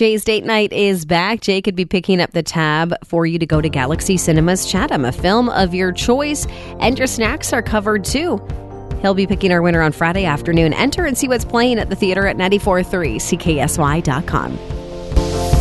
Jay's Date Night is back. Jay could be picking up the tab for you to go to Galaxy Cinemas Chatham, a film of your choice, and your snacks are covered too. He'll be picking our winner on Friday afternoon. Enter and see what's playing at the theater at 94.3 CKSY.com.